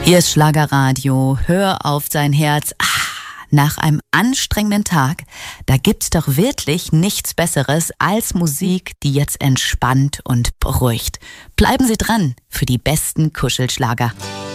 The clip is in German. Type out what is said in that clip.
Hier ist Schlagerradio, hör auf sein Herz. Nach einem anstrengenden Tag, da gibt's doch wirklich nichts Besseres als Musik, die jetzt entspannt und beruhigt. Bleiben Sie dran für die besten Kuschelschlager.